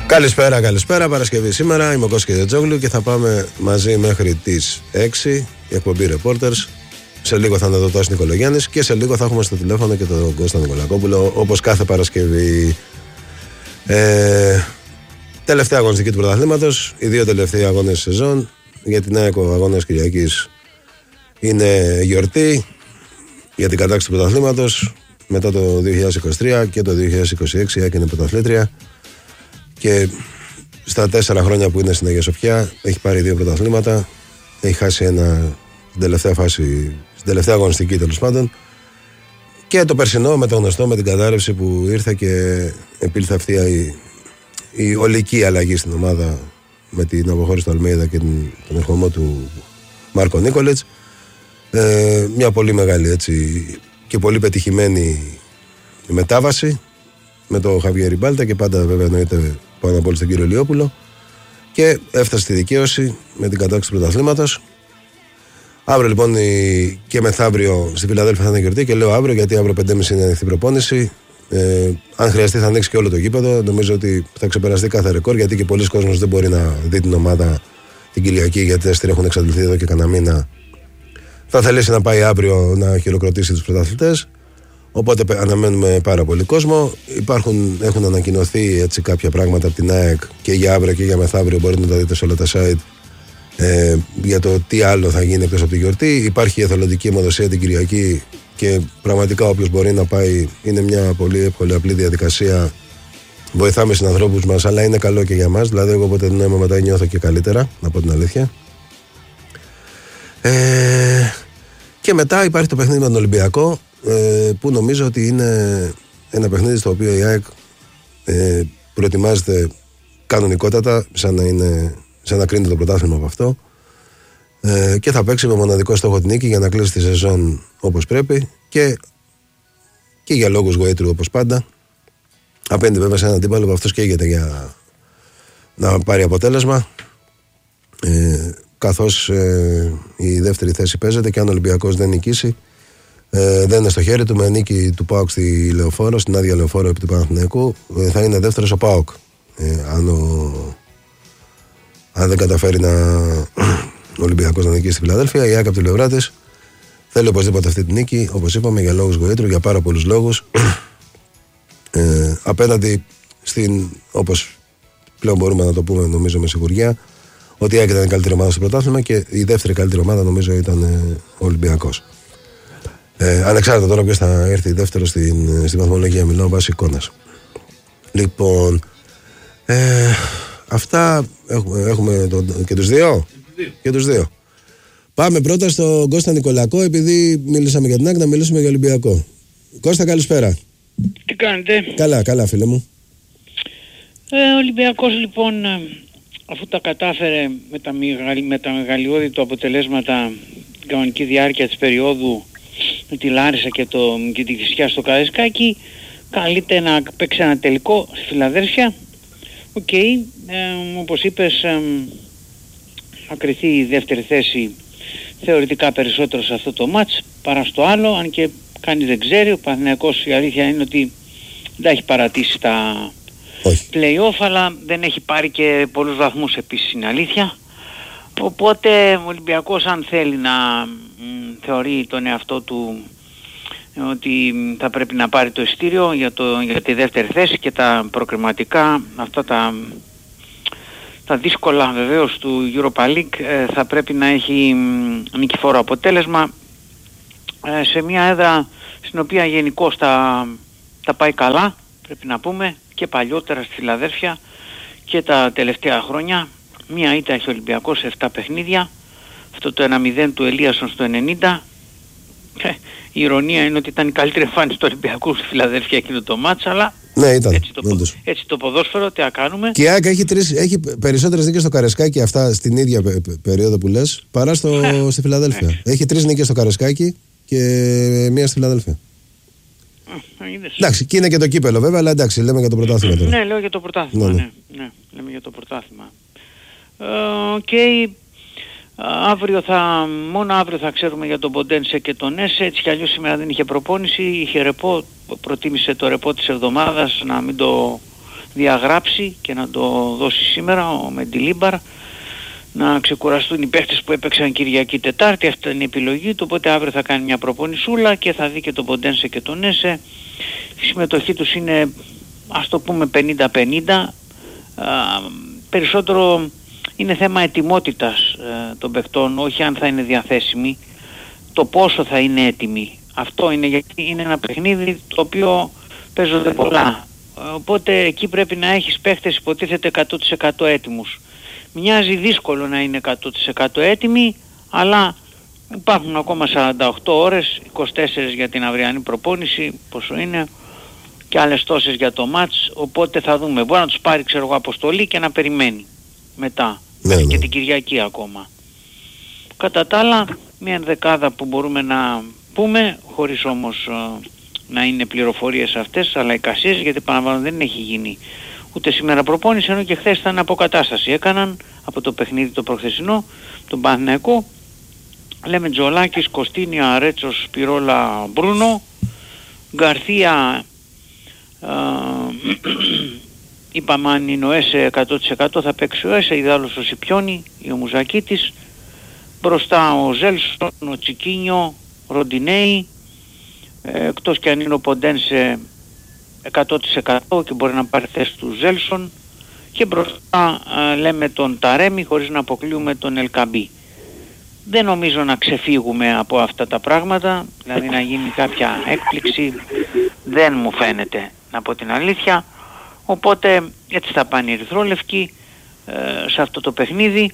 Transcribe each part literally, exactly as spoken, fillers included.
Καλησπέρα, καλησπέρα. Παρασκευή σήμερα. Είμαι ο Κώστας Κεζετζόγλου και θα πάμε μαζί μέχρι τις έξι. Η εκπομπή Reporters. Σε λίγο θα είναι εδώ ο Νικολογιάννης και σε λίγο θα έχουμε στο τηλέφωνο και τον Κώστα Νικολακόπουλο, όπως κάθε Παρασκευή. Ε, τελευταία αγωνιστική του πρωταθλήματος. Οι δύο τελευταίοι αγώνες σεζόν. Για την ΑΕΚ ο αγώνας Κυριακής είναι γιορτή για την κατάκτηση του πρωταθλήματος. Μετά το δύο χιλιάδες είκοσι τρία και το δύο χιλιάδες είκοσι έξι η ΑΕΚ είναι πρωταθλήτρια. Και στα τέσσερα χρόνια που είναι στην Αγία Σοφιά έχει πάρει δύο πρωταθλήματα. Έχει χάσει ένα στην τελευταία φάση, στην τελευταία αγωνιστική τέλος πάντων. Και το περσινό με το γνωστό, με την κατάρρευση που ήρθε και επήλθε αυτή η, η ολική αλλαγή στην ομάδα με την αποχώρηση του Αλμέιδα και τον, τον ερχομό του Μάρκο Νίκολετς. Ε, μια πολύ μεγάλη έτσι και πολύ πετυχημένη μετάβαση με τον Χαβιέρ Ριμπάλτα και πάντα βέβαια εννοείται πάνω απ' όλα στον κύριο Λιόπουλο, και έφτασε στη δικαίωση με την κατάκτηση του πρωταθλήματος. Αύριο λοιπόν η... και μεθαύριο στη Φιλαδέλφια θα είναι γιορτή, και λέω αύριο γιατί αύριο πέντε και μισή είναι ανοιχτή προπόνηση. Ε, αν χρειαστεί θα ανοίξει και όλο το γήπεδο. Νομίζω ότι θα ξεπεραστεί κάθε ρεκόρ, γιατί και πολλοί κόσμος δεν μπορεί να δει την ομάδα την Κυριακή, γιατί τα εισιτήρια έχουν εξαντληθεί εδώ και κανένα μήνα. Θα θελήσει να πάει αύριο να χειροκροτήσει τους πρωταθλητές. Οπότε αναμένουμε πάρα πολύ κόσμο. Υπάρχουν, έχουν ανακοινωθεί έτσι κάποια πράγματα από την ΑΕΚ και για αύριο και για μεθαύριο. Μπορείτε να τα δείτε σε όλα τα site ε, για το τι άλλο θα γίνει εκτός από τη γιορτή. Υπάρχει η εθελοντική αιμοδοσία την Κυριακή και πραγματικά όποιος μπορεί να πάει, είναι μια πολύ εύκολη απλή διαδικασία. Βοηθάμε συνανθρώπους μας, αλλά είναι καλό και για μας. Δηλαδή, εγώ όποτε την αίμα μετά νιώθω και καλύτερα, να πω την αλήθεια. Ε, και μετά υπάρχει το παιχνίδι με τον Ολυμπιακό, που νομίζω ότι είναι ένα παιχνίδι στο οποίο η ΑΕΚ ε, προετοιμάζεται κανονικότατα, σαν να, είναι, σαν να κρίνεται το πρωτάθλημα από αυτό, ε, και θα παίξει με μοναδικό στόχο την νίκη για να κλείσει τη σεζόν όπως πρέπει και, και για λόγους γοήτρου όπως πάντα. Απέναντι βέβαια σε έναν αντίπαλο που αυτός καίγεται για να πάρει αποτέλεσμα, ε, καθώς ε, η δεύτερη θέση παίζεται και αν ο Ολυμπιακός δεν νικήσει, Ε, δεν είναι στο χέρι του. Με νίκη του ΠΑΟΚ στη Λεωφόρο, στην άδεια Λεωφόρο επί του Παναθηναϊκού, ε, θα είναι δεύτερος ο ΠΑΟΚ. Ε, αν, ο, αν δεν καταφέρει να, ο Ολυμπιακός να νικήσει στη Φιλαδέλφια, η ΑΕΚ από τη πλευρά της θέλει οπωσδήποτε αυτή τη νίκη, όπως είπαμε, για λόγους γοήτρου, για πάρα πολλούς λόγους. Ε, απέναντι στην, όπως πλέον μπορούμε να το πούμε νομίζω με σιγουριά, ότι η ΑΕΚ ήταν η καλύτερη ομάδα στο πρωτάθλημα και η δεύτερη καλύτερη ομάδα νομίζω ήταν ε, ο Ολυμπιακός. Ε, ανεξάρτητα τώρα ποιος θα έρθει δεύτερο στην, στην βαθμολογία, μιλάω βάσει εικόνας. Λοιπόν, ε, αυτά έχουμε, έχουμε το, και τους δύο. Και τους δύο. Πάμε πρώτα στον Κώστα Νικολακό, επειδή μίλησαμε για την ΑΕΚ, να μιλήσουμε για Ολυμπιακό. Κώστα, καλησπέρα. Τι κάνετε? Καλά, καλά φίλε μου. Ε, ο Ολυμπιακός λοιπόν, αφού τα κατάφερε με τα, μεγαλ, με τα μεγαλειώδη του αποτελέσματα την κανονική διάρκεια της περίοδου, με τη Λάρισα και, το, και τη Κηφισιά στο Καραϊσκάκι, καλείται να παίξει ένα τελικό στη Φιλαδέλφια. Οκ, okay, ε, όπως είπες, ε, θα κριθεί η δεύτερη θέση θεωρητικά περισσότερο σε αυτό το μάτς παρά στο άλλο, αν και κανείς δεν ξέρει. Ο Παναθηναϊκός, η αλήθεια είναι ότι δεν έχει παρατήσει τα play-off, αλλά δεν έχει πάρει και πολλούς βαθμούς επίσης, είναι αλήθεια. Οπότε ο Ολυμπιακός, αν θέλει να μ, θεωρεί τον εαυτό του ότι θα πρέπει να πάρει το εισιτήριο για, το, για τη δεύτερη θέση και τα προκριματικά, αυτά τα, τα δύσκολα βεβαίως του Europa League, ε, θα πρέπει να έχει μ, νικηφόρο αποτέλεσμα ε, σε μια έδρα στην οποία γενικώς τα, τα πάει καλά, πρέπει να πούμε, και παλιότερα στη Φιλαδέλφια και τα τελευταία χρόνια. Μία ήττα έχει ο Ολυμπιακός σε επτά παιχνίδια. Αυτό το ένα μηδέν του Ελίασον στο ενενήντα. Ε, η ηρωνία είναι ότι ήταν η καλύτερη εμφάνιση του Ολυμπιακού στη Φιλαδέλφια εκείνο το μάτς, αλλά ναι, ήταν, έτσι, το, έτσι το ποδόσφαιρο, τι να κάνουμε. Και η ΑΕΚ έχει, τρεις, έχει περισσότερες νίκες στο Καραϊσκάκι αυτά στην ίδια πε, πε, περίοδο που λες, παρά στο, στη Φιλαδέλφια. Έχει τρεις νίκες στο Καραϊσκάκι και μία στη Φιλαδέλφια. Εντάξει, και είναι και το κύπελο βέβαια, αλλά εντάξει, λέμε για το πρωτάθλημα τώρα. Ναι, λέω για το πρωτάθλημα, ναι, ναι. ναι, ναι λέμε για το πρωτάθλημα. Οκ, okay. Αύριο θα, μόνο αύριο θα ξέρουμε για τον Ποντένσε και τον Έσε. Έτσι κι αλλιώς σήμερα δεν είχε προπόνηση, είχε ρεπό, προτίμησε το ρεπό της εβδομάδας να μην το διαγράψει και να το δώσει σήμερα ο Μεντιλίμπαρ, να ξεκουραστούν οι παίχτες που έπαιξαν Κυριακή Τετάρτη. Αυτή είναι η επιλογή του, οπότε αύριο θα κάνει μια προπονησούλα και θα δει και τον Ποντένσε και τον Έσε. Η συμμετοχή τους είναι, ας το πούμε, πενήντα πενήντα. Α, περισσότερο είναι θέμα ετοιμότητας ε, των παιχτών, όχι αν θα είναι διαθέσιμοι, το πόσο θα είναι έτοιμοι. Αυτό είναι, γιατί είναι ένα παιχνίδι το οποίο παίζονται πολλά. Οπότε εκεί πρέπει να έχεις παίχτες υποτίθεται εκατό τοις εκατό έτοιμους. Μοιάζει δύσκολο να είναι εκατό τοις εκατό έτοιμοι, αλλά υπάρχουν ακόμα σαράντα οκτώ ώρες, είκοσι τέσσερις για την αυριανή προπόνηση, πόσο είναι, και άλλες τόσες για το μάτς, οπότε θα δούμε. Μπορεί να τους πάρει, ξέρω εγώ, αποστολή και να περιμένει μετά, ναι, ναι. και την Κυριακή ακόμα. Κατά τα άλλα, μια ενδεκάδα που μπορούμε να πούμε, χωρίς όμως uh, να είναι πληροφορίες αυτές, αλλά εικασίες, γιατί παραλαμβάνω δεν έχει γίνει ούτε σήμερα προπόνηση, ενώ και χθες ήταν αποκατάσταση. Έκαναν από το παιχνίδι το προχθεσινό, τον Παναθηναϊκό. Λέμε Τζολάκης, Κωστίνια, Ρέτσος, Σπυρόλα, Μπρούνο, Γκαρθία, είπαμε αν είναι ο Έσε εκατό τοις εκατό θα παίξει ο Έσε, ιδάλλως ο Σιπιόνι ή ο Μουζακίτης. Μπροστά ο Ζέλσον, ο Τσικίνιο, Ροντινέη, ε, εκτός και αν είναι ο Ποντένσε εκατό τοις εκατό και μπορεί να πάρει θέση του Ζέλσον, και μπροστά α, λέμε τον Ταρέμι, χωρίς να αποκλείουμε τον Ελκαμπή. Δεν νομίζω να ξεφύγουμε από αυτά τα πράγματα, δηλαδή να γίνει κάποια έκπληξη δεν μου φαίνεται, να πω την αλήθεια. Οπότε έτσι θα πάνε οι ερυθρόλευκοι ε, σε αυτό το παιχνίδι,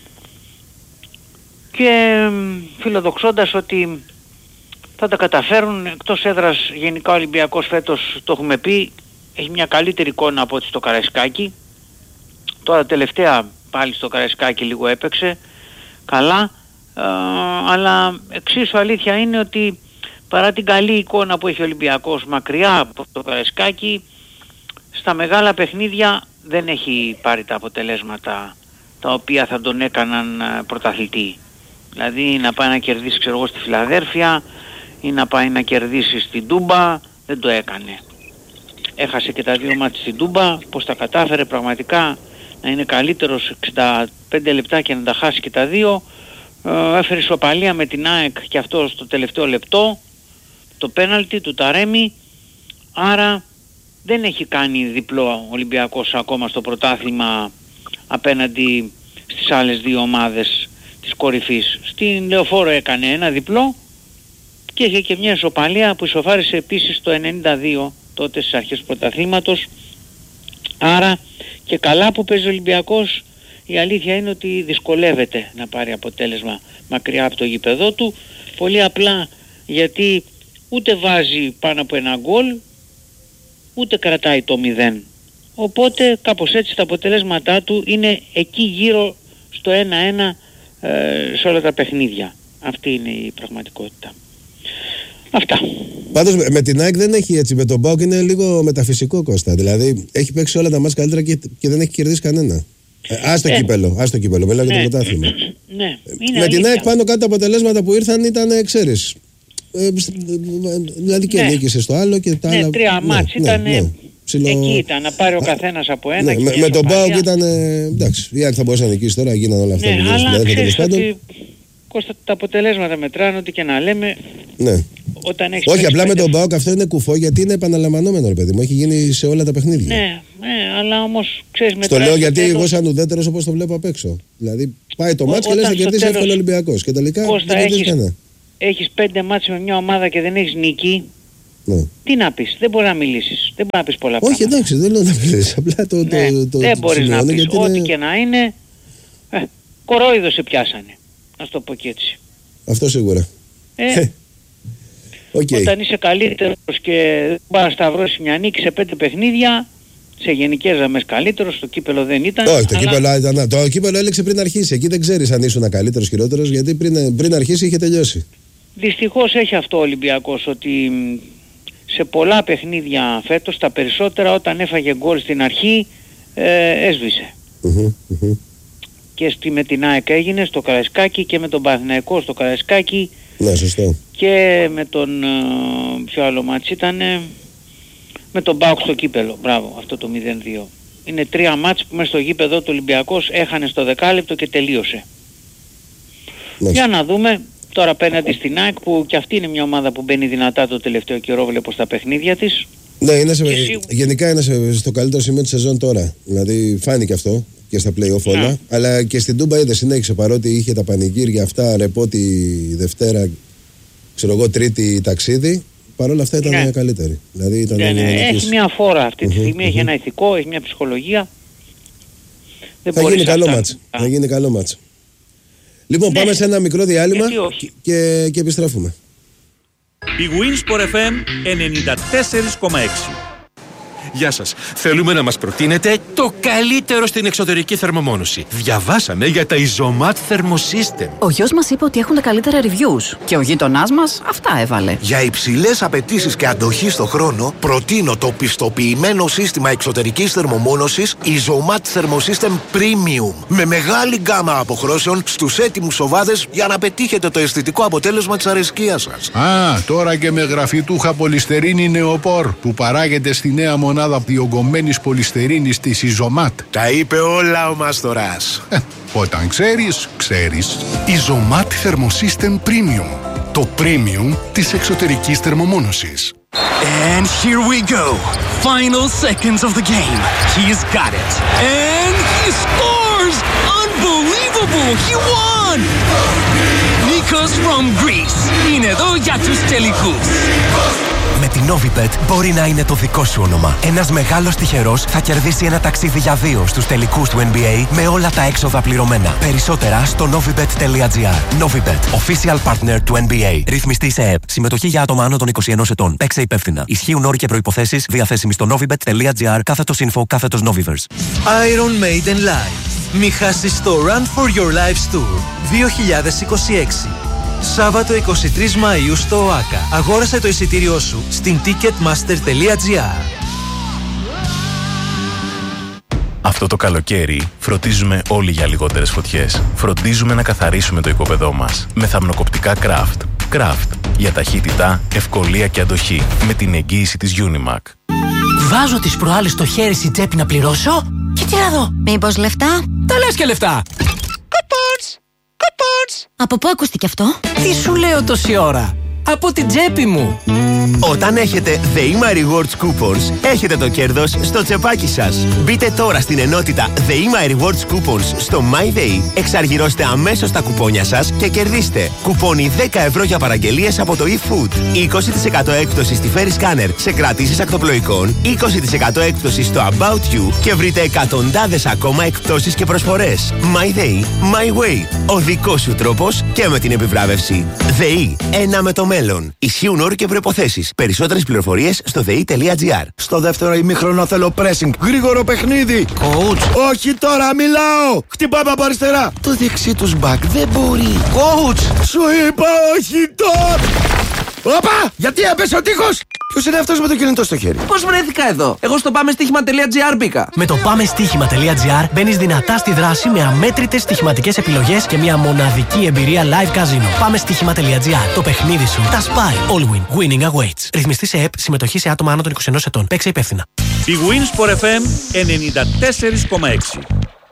και φιλοδοξώντας ότι θα τα καταφέρουν. Εκτός έδρας γενικά ο Ολυμπιακός φέτος, το έχουμε πει, έχει μια καλύτερη εικόνα από ό,τι στο Καραϊσκάκι. Τώρα τελευταία πάλι στο Καραϊσκάκι λίγο έπαιξε καλά, ε, αλλά εξίσου αλήθεια είναι ότι παρά την καλή εικόνα που έχει ο Ολυμπιακός μακριά από το Καραϊσκάκι, στα μεγάλα παιχνίδια δεν έχει πάρει τα αποτελέσματα τα οποία θα τον έκαναν πρωταθλητή. Δηλαδή να πάει να κερδίσει, ξέρω εγώ, στη Φιλαδέρφια ή να πάει να κερδίσει στην Τούμπα, δεν το έκανε. Έχασε και τα δύο μάτια στην Τούμπα, πως τα κατάφερε πραγματικά να είναι καλύτερος εξήντα πέντε λεπτά και να τα χάσει και τα δύο. Ε, έφερε ισοπαλία με την ΑΕΚ και αυτό στο τελευταίο λεπτό, το πέναλτι του Ταρέμι, άρα δεν έχει κάνει διπλό Ολυμπιακός ακόμα στο πρωτάθλημα απέναντι στις άλλες δύο ομάδες της κορυφής. Στην Λεωφόρο έκανε ένα διπλό και είχε και μια ισοπαλία που ισοφάρισε επίσης το ενενήντα δύο, τότε στις αρχές του πρωταθλήματος. Άρα και καλά που παίζει ο Ολυμπιακός, η αλήθεια είναι ότι δυσκολεύεται να πάρει αποτέλεσμα μακριά από το γήπεδό του, πολύ απλά γιατί ούτε βάζει πάνω από ένα γκολ, ούτε κρατάει το μηδέν. Οπότε κάπως έτσι τα αποτελέσματά του είναι εκεί γύρω στο ένα ένα ε, σε όλα τα παιχνίδια. Αυτή είναι η πραγματικότητα. Αυτά. Πάντως με την ΑΕΚ δεν έχει έτσι, με τον ΠΑΟΚ είναι λίγο μεταφυσικό, Κώστα. Δηλαδή έχει παίξει όλα τα μάτς καλύτερα και, και δεν έχει κερδίσει κανένα. Ας το ε, κύπελο, ας το κύπελο, μιλάω για ναι, το πρωτάθλημα. Ναι, με την ΑΕΚ πάνω κάτω τα αποτελέσματα που ήρθαν ήταν, ξέρεις, ε, δηλαδή και ναι. νίκησε στο άλλο και τα ναι, άλλα. Τρία ναι, μάτς ναι, ήταν, ναι, ναι. Ψιλο... εκεί ήταν, να πάρει ο καθένας από ένα. Ναι, με με τον ΠΑΟΚ ήταν, εντάξει, η ΑΕΚ θα μπορούσε να νικήσει τώρα, γίνανε όλα αυτά. Ναι, που αλλά ξέρεις ότι, Κώστα, τα αποτελέσματα μετράνε, ό,τι και να λέμε. Ναι. Όταν έχεις όχι, απλά πέντε... με τον ΠΑΟΚ αυτό είναι κουφό γιατί είναι επαναλαμβανόμενο, ρε παιδί μου. Έχει γίνει σε όλα τα παιχνίδια. Ναι, ναι, αλλά όμως ξέρεις μετά. Στο λέω γιατί τέλος... εγώ σαν ουδέτερος όπως το βλέπω απ' έξω. Δηλαδή πάει το μάτς και λες να κερδίσει εύκολο ο Ολυμπιακός. Και τελικά Κώστα, δεν κερδίζει έχεις, κανένα. Έχεις πέντε μάτς με μια ομάδα και δεν έχεις νίκη. Ναι. Τι να πεις, δεν μπορεί να μιλήσεις. Δεν μπορεί να πεις πολλά όχι, πράγματα. εντάξει, δεν λέω να μιλήσεις. Απλά το. Ναι, το, το δεν μπορείς να πεις. Ό,τι είναι... και να είναι. Ε, κορόιδο σε πιάσανε. Να το πω και έτσι. Αυτό σίγουρα. Ε, okay. Όταν είσαι καλύτερος και πάει να σταυρώσεις μια νίκη σε πέντε παιχνίδια, σε γενικές γραμμές καλύτερος, το κύπελο δεν ήταν. Όχι, το, αλλά... κύπελο, ήταν, το κύπελο έλεξε πριν αρχίσει. Εκεί δεν ξέρεις αν ήσουν καλύτερος, χειρότερος, γιατί πριν, πριν αρχίσει είχε τελειώσει. Δυστυχώς έχει αυτό ο Ολυμπιακός, ότι σε πολλά παιχνίδια φέτος, τα περισσότερα όταν έφαγε γκολ στην αρχή, ε, έσβησε. Mm-hmm, mm-hmm. Και στη, με την ΑΕΚ έγινε στο Καραϊσκάκι και με τον Παναθηναϊκό στο Καραϊσκάκι. Ναι, σωστό. Και με τον, ποιο άλλο μάτς ήτανε, με τον ΠΑΟΚ στο κύπελο. Μπράβο, αυτό το μηδέν δύο. Είναι τρία μάτς που μέσα στο γήπεδο του Ολυμπιακός έχανε στο δεκάλεπτο και τελείωσε. Ναι. Για να δούμε τώρα απέναντι στην ΑΕΚ, που και αυτή είναι μια ομάδα που μπαίνει δυνατά το τελευταίο καιρό, βλέπω στα παιχνίδια της. Ναι, είναι σε, σίγου... γενικά είναι σε, στο καλύτερο σημείο της σεζόν τώρα. Δηλαδή φάνηκε αυτό και στα play-off όλα. Ναι. Αλλά και στην Τούμπα είδε, συνέχισε, παρότι είχε τα πανηγύρια αυτά, ρεπότη Δευτέρα, ξέρω εγώ, Τρίτη ταξίδι. Παρ' όλα αυτά ήταν ναι. καλύτερη. Δηλαδή ήταν ναι, ναι. Έχει μια φόρα αυτή τη στιγμή, mm-hmm, έχει mm-hmm. ένα ηθικό, έχει μια ψυχολογία. Δεν θα, γίνει καλό μάτς. θα γίνει καλό μάτς. Λοιπόν, ναι. πάμε σε ένα μικρό διάλειμμα και, και επιστρέφουμε. Η Winsport εφ εμ ενενήντα τέσσερα κόμμα έξι. Γεια σας. Θέλουμε να μας προτείνετε το καλύτερο στην εξωτερική θερμομόνωση. Διαβάσαμε για τα Isomat Thermosystem. Ο γιος μας είπε ότι έχουν τα καλύτερα reviews και ο γείτονάς μας αυτά έβαλε. Για υψηλές απαιτήσεις και αντοχή στο χρόνο, προτείνω το πιστοποιημένο σύστημα εξωτερικής θερμομόνωσης Isomat Thermosystem Premium. Με μεγάλη γκάμα αποχρώσεων στους έτοιμους οβάδες για να πετύχετε το αισθητικό αποτέλεσμα της αρεσκίας σας. Α, τώρα και με γραφιτούχα πολυστερίνη νεοπόρ που παράγεται στη νέα μονάδα διογκωμένης πολυστερίνης της Isomat. Τα είπε όλα ο Μαστοράς. Όταν ξέρεις, ξέρεις. Isomat Thermosystem Premium. Το premium της εξωτερικής θερμομόνωσης. And here we go. Final seconds of the game. He's got it. And he scores! Unbelievable! He won! Nikos from Greece. Είναι εδώ για τους τελικούς. Με την Novibet μπορεί να είναι το δικό σου όνομα. Ένας μεγάλος τυχερός θα κερδίσει ένα ταξίδι για δύο στους τελικούς του N B A με όλα τα έξοδα πληρωμένα. Περισσότερα στο novibet τελεία gr. Novibet, official partner του N B A. Ρυθμιστή σε ΕΕΠ. Συμμετοχή για άτομα άνω των είκοσι ενός ετών. Παίξε υπεύθυνα. Ισχύουν όροι και προϋποθέσεις διαθέσιμοι στο novibet τελεία gr κάθετος info κάθετος noviverse. Iron Maiden Live. Μη χάσεις το Run for Your Lives Tour δύο χιλιάδες είκοσι έξι. Σάββατο εικοστή τρίτη Μαΐου στο ΟΑΚΑ. Αγόρασε το εισιτήριό σου στην ticketmaster τελεία gr. Αυτό το καλοκαίρι φροντίζουμε όλοι για λιγότερες φωτιές. Φροντίζουμε να καθαρίσουμε το οικόπεδό μας με θαμνοκοπτικά Craft. Craft για ταχύτητα, ευκολία και αντοχή με την εγγύηση της Unimac. Βάζω τις προάλλες στο χέρι στην τσέπη να πληρώσω και τι να δω. Μήπως λεφτά? Τα λες και λεφτά. Από πού ακούστηκε αυτό? Τι σου λέω τόση ώρα? Από την τσέπη μου. Όταν έχετε The Ema Rewards Coupons, έχετε το κέρδος στο τσεπάκι σας. Μπείτε τώρα στην ενότητα The Ema Rewards Coupons στο MyDay, εξαργυρώστε αμέσως τα κουπόνια σας και κερδίστε κουπόνι δέκα ευρώ για παραγγελίες από το eFood, είκοσι τοις εκατό έκπτωση στη Ferry Scanner σε κρατήσεις ακτοπλοϊκών, είκοσι τοις εκατό έκπτωση στο About You και βρείτε εκατοντάδες ακόμα εκπτώσεις και προσφορές. MyDay, My Way. Ο δικός σου τρόπος και με την επιβράβευση. ΔΕΗ, ένα με το μέλλον. Ισχύουν όροι και προϋποθέσεις. Περισσότερες πληροφορίες στο δε ι τελεία τζι άρ. Στο δεύτερο ημίχρονο θέλω pressing. Γρήγορο παιχνίδι. Coach. Όχι τώρα, μιλάω. Χτυπάμε από αριστερά. Το δεξί τους μπακ δεν μπορεί. Coach. Σου είπα όχι τώρα. Όπα! Γιατί έπεσε ο τείχος! Ποιος είναι αυτός με το κινητό στο χέρι? Πώς βρέθηκα εδώ? Εγώ στο πάμε στοίχημα τελεία τζι άρ μπήκα. Με το πάμε στοίχημα τελεία τζι άρ μπαίνεις δυνατά στη δράση με αμέτρητες στοιχηματικές επιλογές και μια μοναδική εμπειρία live casino. Πάμε στοίχημα τελεία τζι άρ. Το παιχνίδι σου τα σπάει. All win. Winning awaits. Ρυθμιστή σε ΕΕΠ. Συμμετοχή σε άτομα άνω των είκοσι ενός ετών. Παίξε υπεύθυνα. Η Winsport εφ εμ ενενήντα τέσσερα κόμμα έξι.